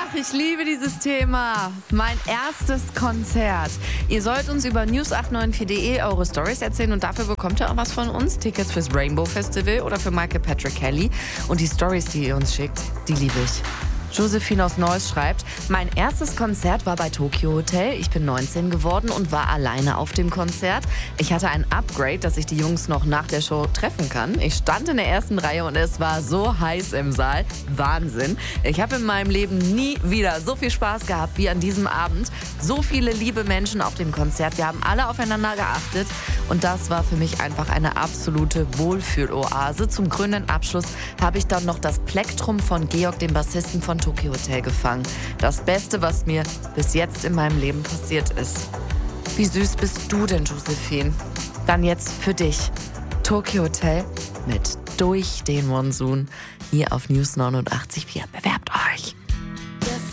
Ich liebe dieses Thema. Mein erstes Konzert. Ihr sollt uns über news894.de eure Stories erzählen und dafür bekommt ihr auch was von uns. Tickets fürs Rainbow Festival oder für Michael Patrick Kelly. Und die Stories, die ihr uns schickt, die liebe ich. Josephine aus Neuss schreibt, mein erstes Konzert war bei Tokyo Hotel. Ich bin 19 geworden und war alleine auf dem Konzert. Ich hatte ein Upgrade, dass ich die Jungs noch nach der Show treffen kann. Ich stand in der ersten Reihe und es war so heiß im Saal. Wahnsinn. Ich habe in meinem Leben nie wieder so viel Spaß gehabt wie an diesem Abend. So viele liebe Menschen auf dem Konzert. Wir haben alle aufeinander geachtet und das war für mich einfach eine absolute Wohlfühloase. Zum krönenden Abschluss habe ich dann noch das Plektrum von Georg, dem Bassisten von Tokyo Hotel, gefangen. Das Beste, was mir bis jetzt in meinem Leben passiert ist. Wie süß bist du denn, Josephine? Dann jetzt für dich. Tokyo Hotel mit Durch den Monsun hier auf News 89.4. Bewerbt